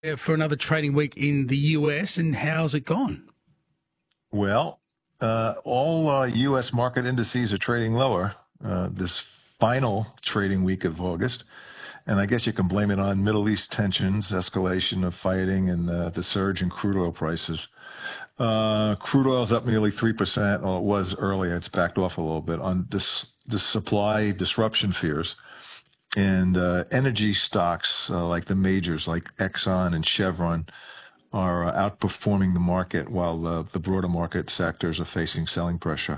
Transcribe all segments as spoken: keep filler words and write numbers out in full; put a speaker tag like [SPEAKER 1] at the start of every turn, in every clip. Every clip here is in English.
[SPEAKER 1] for another trading week in the U S, and how's it gone?
[SPEAKER 2] Well, uh, all uh, U S market indices are trading lower uh, this final trading week of August. And I guess you can blame it on Middle East tensions, escalation of fighting, and uh, the surge in crude oil prices. Uh, crude oil is up nearly three percent. Well, it was earlier. It's backed off a little bit on this, this supply disruption fears. And uh, energy stocks uh, like the majors, like Exxon and Chevron, are uh, outperforming the market while uh, the broader market sectors are facing selling pressure.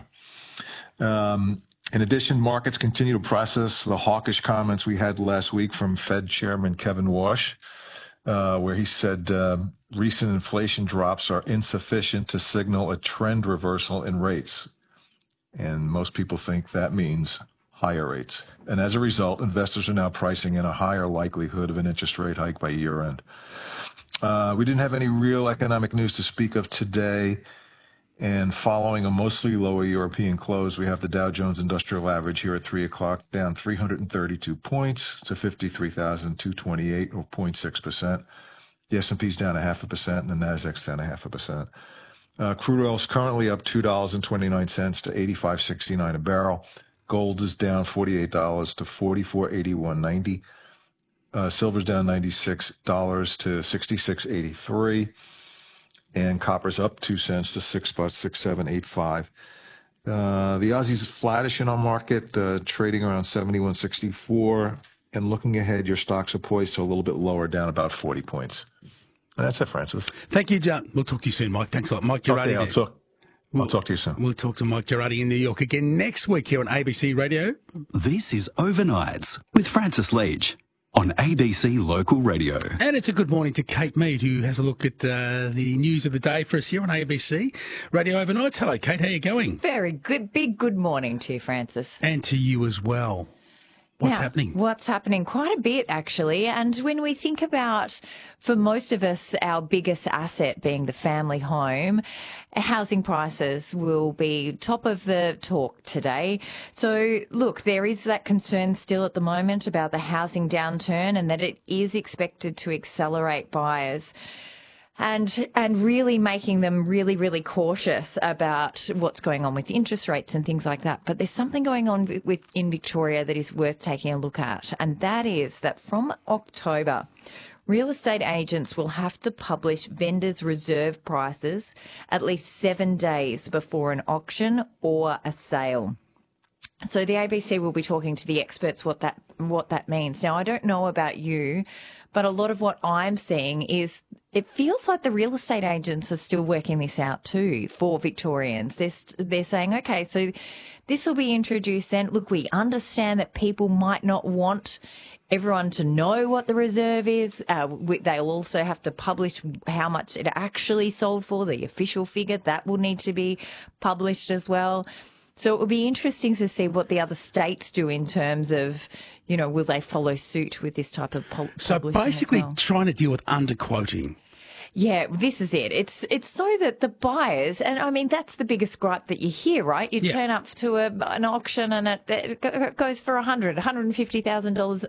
[SPEAKER 2] Um, in addition, markets continue to process the hawkish comments we had last week from Fed Chairman Kevin Warsh, uh, where he said uh, recent inflation drops are insufficient to signal a trend reversal in rates. And most people think that means higher rates. And as a result, investors are now pricing in a higher likelihood of an interest rate hike by year end. Uh, we didn't have any real economic news to speak of today. And following a mostly lower European close, we have the Dow Jones Industrial Average here at three o'clock, down three hundred thirty-two points to fifty-three thousand two hundred twenty-eight, or zero point six percent. The S and P's down a half a percent, and the Nasdaq's down a half a percent. Uh, crude oil is currently up two dollars and twenty-nine cents to eighty-five sixty-nine a barrel. Gold is down forty-eight dollars to forty-four eighty-one ninety. Uh, silver's down ninety-six dollars to sixty-six eighty-three. And copper's up two cents to six spot six seven eight five. Uh, the Aussie's flattish in our market, uh, trading around seventy-one sixty-four. And looking ahead, your stocks are poised to a little bit lower, down about forty points. And that's it, Francis.
[SPEAKER 1] Thank you, John. We'll talk to you soon, Mike. Thanks a lot. Mike Girardi.
[SPEAKER 2] Okay, I'll talk.
[SPEAKER 1] We'll,
[SPEAKER 2] I'll talk to you soon.
[SPEAKER 1] We'll talk to Mike Girardi in New York again next week here on A B C Radio.
[SPEAKER 3] This is Overnights with Francis Leach on A B C Local Radio.
[SPEAKER 1] And it's a good morning to Kate Mead, who has a look at uh, the news of the day for us here on A B C Radio Overnights. Hello, Kate. How are you going?
[SPEAKER 4] Very good. Big good morning to you, Francis.
[SPEAKER 1] And to you as well. What's
[SPEAKER 4] now,
[SPEAKER 1] happening?
[SPEAKER 4] What's happening? Quite a bit, actually. And when we think about, for most of us, our biggest asset being the family home, housing prices will be top of the talk today. So, look, there is that concern still at the moment about the housing downturn and that it is expected to accelerate buyers. And and really making them really, really cautious about what's going on with interest rates and things like that. But there's something going on with in Victoria that is worth taking a look at, and that is that from October, real estate agents will have to publish vendors' reserve prices at least seven days before an auction or a sale. So the A B C will be talking to the experts what that what that means. Now, I don't know about you, but a lot of what I'm seeing is it feels like the real estate agents are still working this out too for Victorians. They're, they're saying, okay, so this will be introduced then. Look, we understand that people might not want everyone to know what the reserve is. Uh, we, they'll also have to publish how much it actually sold for, the official figure. That will need to be published as well. So it will be interesting to see what the other states do in terms of, you know, will they follow suit with this type of pol-
[SPEAKER 1] So basically
[SPEAKER 4] well?
[SPEAKER 1] trying to deal with underquoting.
[SPEAKER 4] Yeah, this is it. It's it's so that the buyers, and I mean, that's the biggest gripe that you hear, right? You
[SPEAKER 1] Yeah.
[SPEAKER 4] turn up to a, an auction and it, it goes for one hundred thousand dollars, one hundred fifty thousand dollars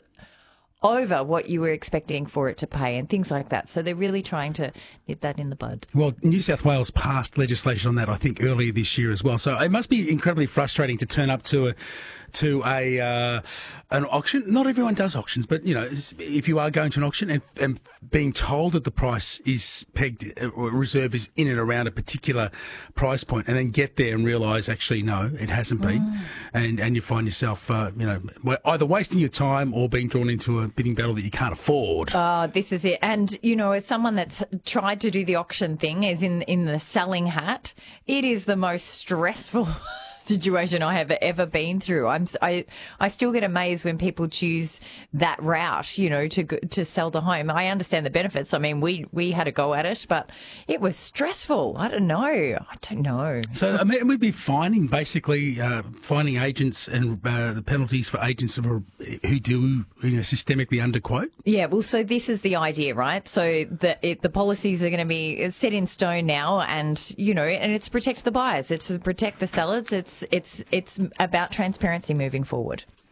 [SPEAKER 4] over what you were expecting for it to pay and things like that. So they're really trying to nip that in the bud.
[SPEAKER 1] Well, New South Wales passed legislation on that, I think, earlier this year as well. So it must be incredibly frustrating to turn up to a to a uh, an auction. Not everyone does auctions, but, you know, if you are going to an auction and, and being told that the price is pegged or reserve is in and around a particular price point, and then get there and realise, actually, no, it hasn't been. Mm. And, and you find yourself, uh, you know, either wasting your time or being drawn into a bidding battle that you can't afford.
[SPEAKER 4] Oh, this is it. And, you know, as someone that's tried to do the auction thing, is in, in the selling hat, it is the most stressful situation I have ever been through. I'm I I still get amazed when people choose that route, you know, to to sell the home. I understand the benefits. I mean, we we had a go at it, but it was stressful. I don't know. I don't know.
[SPEAKER 1] So I mean, we'd be fining basically uh, fining agents and uh, the penalties for agents who, are, who do, you know, systemically underquote.
[SPEAKER 4] Yeah. Well, so this is the idea, right? So the it, the policies are going to be set in stone now, and you know, and it's to protect the buyers. It's to protect the sellers. It's It's it's about transparency moving forward.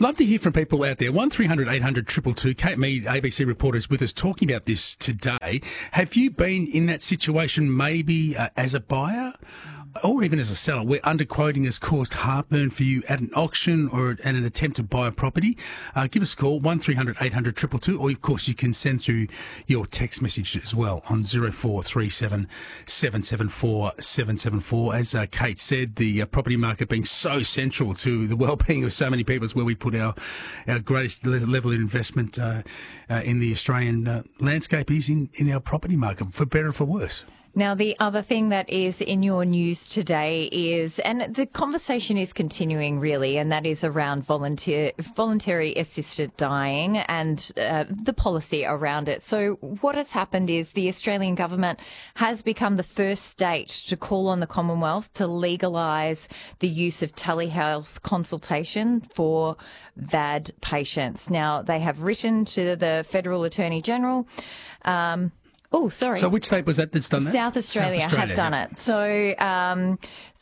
[SPEAKER 1] Love to hear from people out there. one three hundred eight hundred two two two. Kate Mead, A B C reporter, is with us talking about this today. Have you been in that situation maybe uh, as a buyer or even as a seller where underquoting has caused heartburn for you at an auction or at an attempt to buy a property? Uh, give us a call, one three hundred eight hundred two two two, or of course you can send through your text message as well on zero four three seven seven seven four seven seven four. As uh, Kate said, the uh, property market being so central to the well-being of so many people is where we put our, our greatest level of investment uh, uh, in the Australian uh, landscape is in, in our property market, for better or for worse.
[SPEAKER 4] Now, the other thing that is in your news today is, and the conversation is continuing really, and that is around volunteer, voluntary assisted dying and uh, the policy around it. So what has happened is the Australian government has become the first state to call on the Commonwealth to legalise the use of telehealth consultation for V A D patients. Now, they have written to the Federal Attorney General. Um, Oh, sorry.
[SPEAKER 1] So which state was that that's done that?
[SPEAKER 4] South Australia,
[SPEAKER 1] South Australia
[SPEAKER 4] have done
[SPEAKER 1] yeah.
[SPEAKER 4] it. So, um,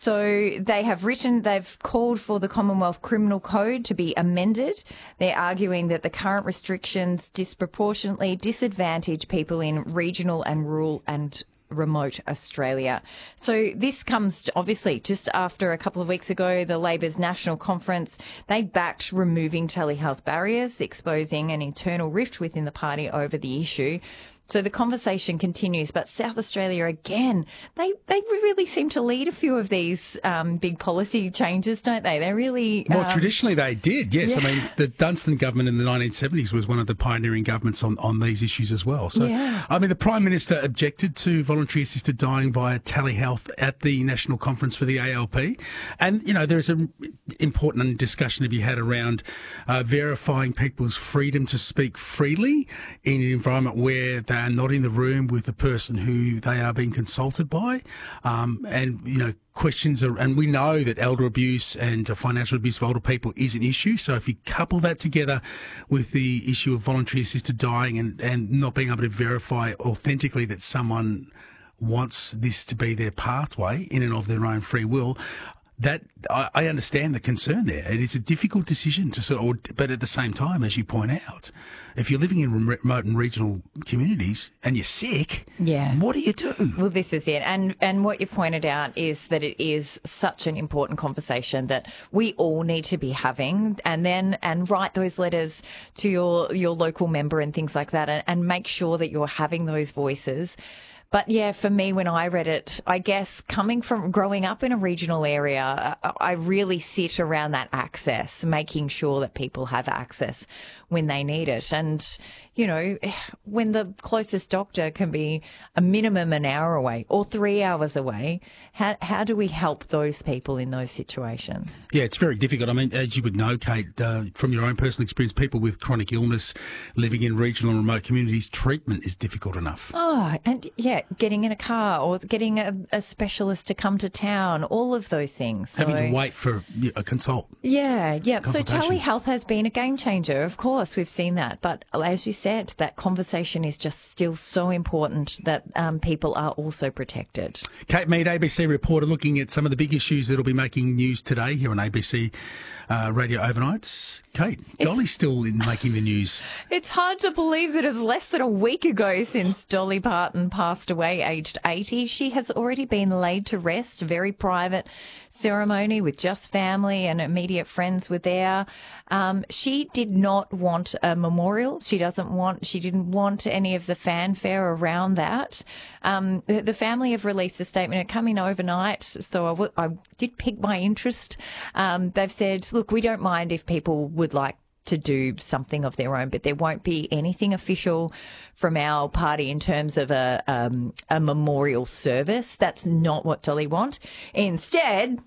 [SPEAKER 4] so they have written, they've called for the Commonwealth Criminal Code to be amended. They're arguing that the current restrictions disproportionately disadvantage people in regional and rural and remote Australia. So this comes obviously just after a couple of weeks ago, the Labor's National Conference, they backed removing telehealth barriers, exposing an internal rift within the party over the issue. So the conversation continues, but South Australia, again, they, they really seem to lead a few of these um, big policy changes, don't they? They really...
[SPEAKER 1] Well,
[SPEAKER 4] um,
[SPEAKER 1] traditionally they did, yes.
[SPEAKER 4] Yeah.
[SPEAKER 1] I mean, the Dunstan government in the nineteen seventies was one of the pioneering governments on, on these issues as well. So,
[SPEAKER 4] Yeah.
[SPEAKER 1] I mean, the Prime Minister objected to voluntary assisted dying via telehealth at the National Conference for the A L P. And, you know, there's an important discussion to be had around uh, verifying people's freedom to speak freely in an environment where they are not in the room with the person who they are being consulted by. Um, and, you know, questions are, and we know that elder abuse and uh, financial abuse of older people is an issue. So if you couple that together with the issue of voluntary assisted dying and, and not being able to verify authentically that someone wants this to be their pathway in and of their own free will, that I, I understand the concern there. It is a difficult decision to sort of, but at the same time, as you point out, if you're living in remote and regional communities and you're sick,
[SPEAKER 4] Yeah.
[SPEAKER 1] what do you do?
[SPEAKER 4] Well, this is it. And and what you've pointed out is that it is such an important conversation that we all need to be having, and then and write those letters to your, your local member and things like that, and, and make sure that you're having those voices. But yeah, for me, when I read it, I guess coming from growing up in a regional area, I really sit around that access, making sure that people have access when they need it. And, you know, when the closest doctor can be a minimum an hour away or three hours away, how, how do we help those people in those situations?
[SPEAKER 1] Yeah, it's very difficult. I mean, as you would know, Kate, uh, from your own personal experience, people with chronic illness living in regional and remote communities, treatment is difficult enough.
[SPEAKER 4] Oh, and yeah, getting in a car or getting a, a specialist to come to town, all of those things.
[SPEAKER 1] Having
[SPEAKER 4] So-
[SPEAKER 1] to wait for a consult.
[SPEAKER 4] Yeah, yeah. So
[SPEAKER 1] Consultation.
[SPEAKER 4] telehealth has been a game changer. Of course, we've seen that. But as you said, that conversation is just still so important that um, people are also protected.
[SPEAKER 1] Kate Mead, A B C reporter, looking at some of the big issues that will be making news today here on A B C uh, Radio Overnights. Kate, Dolly's still in making the news.
[SPEAKER 4] It's hard to believe that it's less than a week ago since Dolly Parton passed away, aged eighty. She has already been laid to rest. A very private ceremony with just family and immediate friends were there. Um, she did not want a memorial. She doesn't want, she didn't want any of the fanfare around that. Um, the, the family have released a statement. It came in overnight, so I, w- I did pique my interest. Um, they've said, look, we don't mind if people would like to do something of their own, but there won't be anything official from our party in terms of a um, a memorial service. That's not what Dolly want. Instead,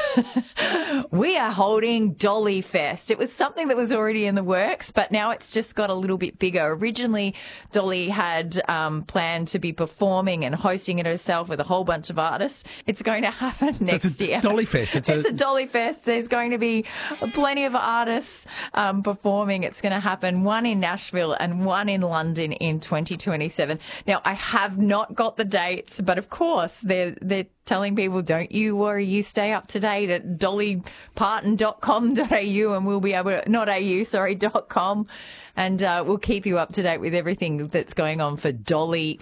[SPEAKER 4] we are holding Dolly Fest. It was something that was already in the works, but now it's just got a little bit bigger. Originally, Dolly had um, planned to be performing and hosting it herself with a whole bunch of artists. It's going to happen
[SPEAKER 1] So
[SPEAKER 4] next
[SPEAKER 1] it's a
[SPEAKER 4] year.
[SPEAKER 1] Dolly Fest. It's,
[SPEAKER 4] It's
[SPEAKER 1] a,
[SPEAKER 4] a Dolly Fest. There's going to be plenty of artists um, performing. It's going to happen one in Nashville and one in London in twenty twenty-seven. Now, I have not got the dates, but of course they're they're telling people, don't you worry, you stay up to date at dolly parton dot com dot a u and we'll be able to, not A U, sorry, dot com. And uh, we'll keep you up to date with everything that's going on for Dolly